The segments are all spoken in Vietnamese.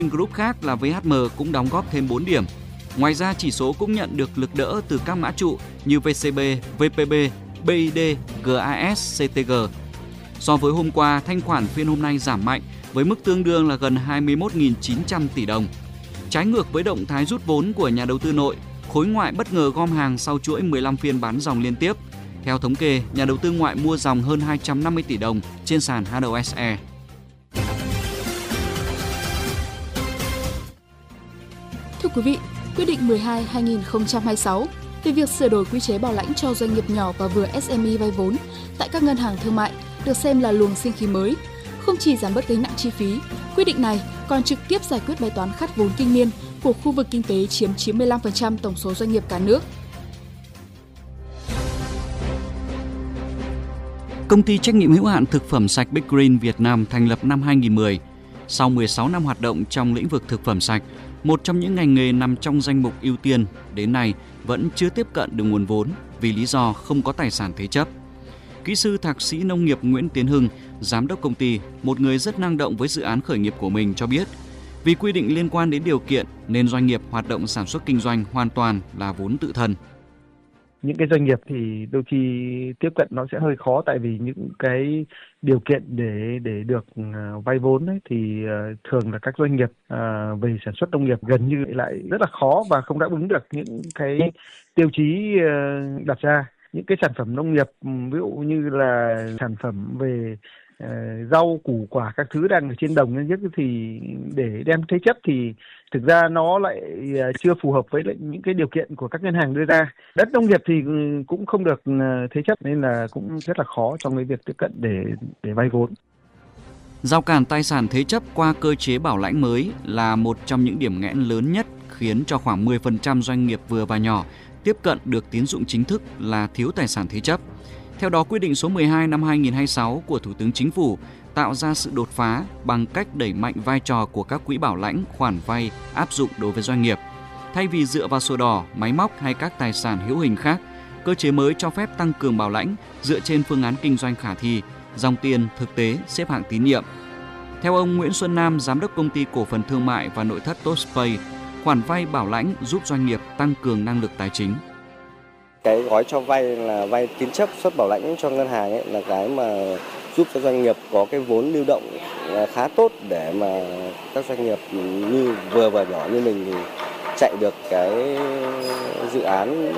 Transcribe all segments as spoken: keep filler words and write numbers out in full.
Group khác là vê hát em cũng đóng góp thêm bốn điểm. Ngoài ra, chỉ số cũng nhận được lực đỡ từ các mã trụ như vê xê bê, vê pê bê, bê i đê, giê a ét, xê tê giê. So với hôm qua, thanh khoản phiên hôm nay giảm mạnh với mức tương đương là gần hai mươi mốt nghìn chín trăm tỷ đồng. Trái ngược với động thái rút vốn của nhà đầu tư nội, khối ngoại bất ngờ gom hàng sau chuỗi mười lăm phiên bán dòng liên tiếp. Theo thống kê, nhà đầu tư ngoại mua dòng hơn hai trăm năm mươi tỷ đồng trên sàn hát o ét e. Thưa quý vị, Quyết định mười hai trên hai nghìn không trăm hai mươi sáu về việc sửa đổi quy chế bảo lãnh cho doanh nghiệp nhỏ và vừa ét em e vay vốn tại các ngân hàng thương mại được xem là luồng sinh khí mới. Không chỉ giảm bớt gánh nặng chi phí, quyết định này còn trực tiếp giải quyết bài toán khát vốn kinh niên của khu vực kinh tế chiếm chín mươi lăm phần trăm tổng số doanh nghiệp cả nước. Công ty trách nhiệm hữu hạn thực phẩm sạch Big Green Việt Nam thành lập năm hai nghìn không trăm mười. Sau mười sáu năm hoạt động trong lĩnh vực thực phẩm sạch, một trong những ngành nghề nằm trong danh mục ưu tiên, đến nay vẫn chưa tiếp cận được nguồn vốn vì lý do không có tài sản thế chấp. Kỹ sư thạc sĩ nông nghiệp Nguyễn Tiến Hưng, giám đốc công ty, một người rất năng động với dự án khởi nghiệp của mình cho biết, vì quy định liên quan đến điều kiện nên doanh nghiệp hoạt động sản xuất kinh doanh hoàn toàn là vốn tự thân. Những cái doanh nghiệp thì đôi khi tiếp cận nó sẽ hơi khó, tại vì những cái điều kiện để để được vay vốn ấy, thì thường là các doanh nghiệp về sản xuất nông nghiệp gần như lại rất là khó và không đáp ứng được những cái tiêu chí đặt ra. Những cái sản phẩm nông nghiệp ví dụ như là sản phẩm về uh, rau củ quả các thứ đang ở trên đồng nhân nhất thì để đem thế chấp thì thực ra nó lại uh, chưa phù hợp với lại những cái điều kiện của các ngân hàng đưa ra. Đất nông nghiệp thì cũng không được uh, thế chấp nên là cũng rất là khó trong cái việc tiếp cận để để vay vốn. Rào cản tài sản thế chấp qua cơ chế bảo lãnh mới là một trong những điểm nghẽn lớn nhất khiến cho khoảng mười phần trăm doanh nghiệp vừa và nhỏ tiếp cận được tín dụng chính thức là thiếu tài sản thế chấp. Theo đó, quyết định số mười hai năm hai nghìn không trăm hai mươi sáu của Thủ tướng Chính phủ tạo ra sự đột phá bằng cách đẩy mạnh vai trò của các quỹ bảo lãnh khoản vay áp dụng đối với doanh nghiệp. Thay vì dựa vào sổ đỏ, máy móc hay các tài sản hữu hình khác, cơ chế mới cho phép tăng cường bảo lãnh dựa trên phương án kinh doanh khả thi, dòng tiền thực tế xếp hạng tín nhiệm. Theo ông Nguyễn Xuân Nam, giám đốc công ty cổ phần thương mại và nội thất Tospay, khoản vay bảo lãnh giúp doanh nghiệp tăng cường năng lực tài chính. Cái gói cho vay là vay tín chấp xuất bảo lãnh cho ngân hàng ấy, là cái mà giúp cho doanh nghiệp có cái vốn lưu động khá tốt để mà các doanh nghiệp như vừa và nhỏ như mình thì chạy được cái dự án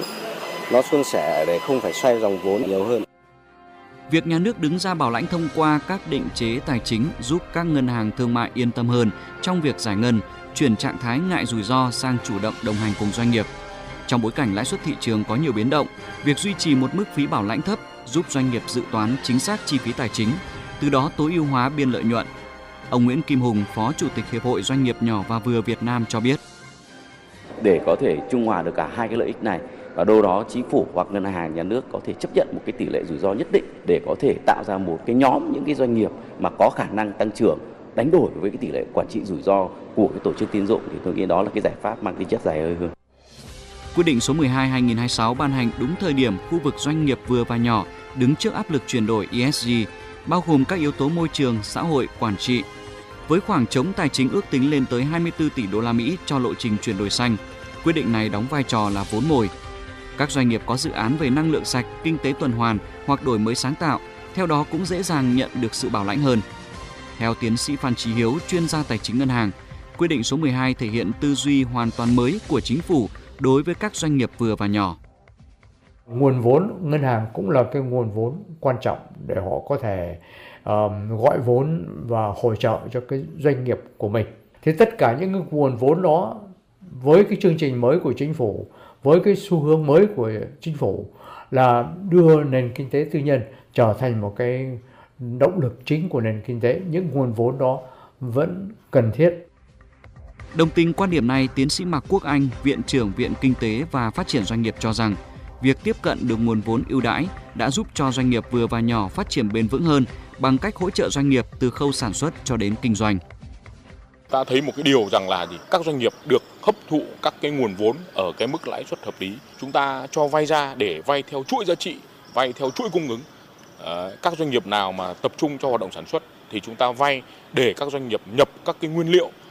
nó suôn sẻ để không phải xoay dòng vốn nhiều hơn. Việc nhà nước đứng ra bảo lãnh thông qua các định chế tài chính giúp các ngân hàng thương mại yên tâm hơn trong việc giải ngân, chuyển trạng thái ngại rủi ro sang chủ động đồng hành cùng doanh nghiệp. Trong bối cảnh lãi suất thị trường có nhiều biến động, việc duy trì một mức phí bảo lãnh thấp giúp doanh nghiệp dự toán chính xác chi phí tài chính, từ đó tối ưu hóa biên lợi nhuận. Ông Nguyễn Kim Hùng, Phó Chủ tịch Hiệp hội Doanh nghiệp nhỏ và vừa Việt Nam cho biết. Để có thể trung hòa được cả hai cái lợi ích này, và đâu đó chính phủ hoặc ngân hàng nhà nước có thể chấp nhận một cái tỷ lệ rủi ro nhất định để có thể tạo ra một cái nhóm những cái doanh nghiệp mà có khả năng tăng trưởng đánh đổi với cái tỷ lệ quản trị rủi ro của cái tổ chức tín dụng, thì tôi nghĩ đó là cái giải pháp mang tính chất dài hơi hơn. Quyết định số mười hai trên hai nghìn không trăm hai mươi sáu ban hành đúng thời điểm khu vực doanh nghiệp vừa và nhỏ đứng trước áp lực chuyển đổi E S G, bao gồm các yếu tố môi trường, xã hội, quản trị. Với khoảng trống tài chính ước tính lên tới hai mươi tư tỷ đô la Mỹ cho lộ trình chuyển đổi xanh, quyết định này đóng vai trò là vốn mồi. Các doanh nghiệp có dự án về năng lượng sạch, kinh tế tuần hoàn hoặc đổi mới sáng tạo, theo đó cũng dễ dàng nhận được sự bảo lãnh hơn. Theo tiến sĩ Phan Chí Hiếu, chuyên gia tài chính ngân hàng, quyết định số mười hai thể hiện tư duy hoàn toàn mới của chính phủ đối với các doanh nghiệp vừa và nhỏ. Nguồn vốn ngân hàng cũng là cái nguồn vốn quan trọng để họ có thể um, gọi vốn và hỗ trợ cho cái doanh nghiệp của mình. Thì tất cả những cái nguồn vốn đó với cái chương trình mới của chính phủ, với cái xu hướng mới của chính phủ là đưa nền kinh tế tư nhân trở thành một cái động lực chính của nền kinh tế, những nguồn vốn đó vẫn cần thiết. Đồng tình quan điểm này, tiến sĩ Mạc Quốc Anh, Viện trưởng Viện Kinh tế và Phát triển Doanh nghiệp cho rằng, việc tiếp cận được nguồn vốn ưu đãi đã giúp cho doanh nghiệp vừa và nhỏ phát triển bền vững hơn bằng cách hỗ trợ doanh nghiệp từ khâu sản xuất cho đến kinh doanh. Ta thấy một cái điều rằng là gì? Các doanh nghiệp được hấp thụ các cái nguồn vốn ở cái mức lãi suất hợp lý. Chúng ta cho vay ra để vay theo chuỗi giá trị, vay theo chuỗi cung ứng. À, các doanh nghiệp nào mà tập trung cho hoạt động sản xuất thì chúng ta vay để các doanh nghiệp nhập các cái nguyên liệu